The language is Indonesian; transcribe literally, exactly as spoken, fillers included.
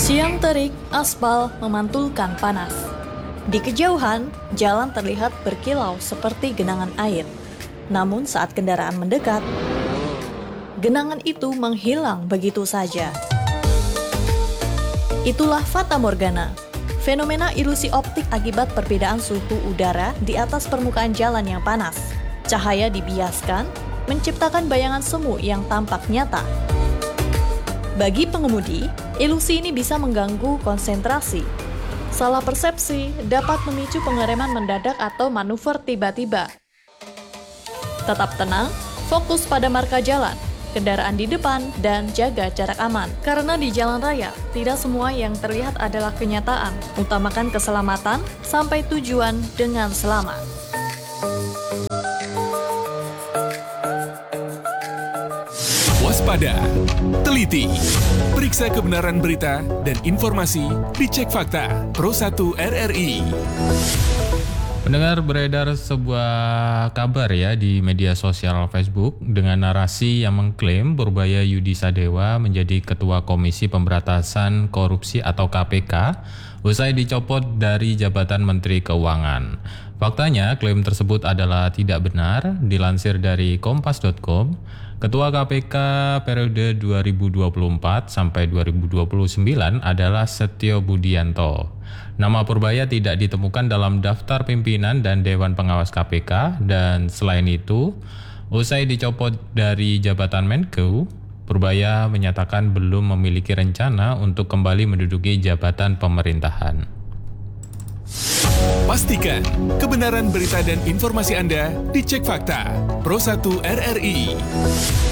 Siang terik, aspal memantulkan panas. Di kejauhan, jalan terlihat berkilau seperti genangan air. Namun saat kendaraan mendekat, genangan itu menghilang begitu saja. Itulah fata morgana, fenomena ilusi optik akibat perbedaan suhu udara di atas permukaan jalan yang panas. Cahaya dibiaskan, menciptakan bayangan semu yang tampak nyata. Bagi pengemudi, ilusi ini bisa mengganggu konsentrasi. Salah persepsi dapat memicu pengereman mendadak atau manuver tiba-tiba. Tetap tenang, fokus pada marka jalan, kendaraan di depan, dan jaga jarak aman. Karena di jalan raya, tidak semua yang terlihat adalah kenyataan. Utamakan keselamatan sampai tujuan dengan selamat. Waspada, teliti, periksa kebenaran berita dan informasi, dicek fakta. Pro satu R R I. Pendengar, beredar sebuah kabar ya di media sosial Facebook dengan narasi yang mengklaim Purbaya Yudi Sadewa menjadi Ketua Komisi Pemberantasan Korupsi atau K P K usai dicopot dari jabatan Menteri Keuangan. Faktanya, klaim tersebut adalah tidak benar. Dilansir dari kompas dot com, Ketua K P K periode dua ribu dua puluh empat sampai dua ribu dua puluh sembilan adalah Setio Budianto. Nama Purbaya tidak ditemukan dalam daftar pimpinan dan Dewan Pengawas K P K, dan selain itu, usai dicopot dari jabatan Menko, Purbaya menyatakan belum memiliki rencana untuk kembali menduduki jabatan pemerintahan. Pastikan kebenaran berita dan informasi Anda dicek fakta. Pro satu R R I.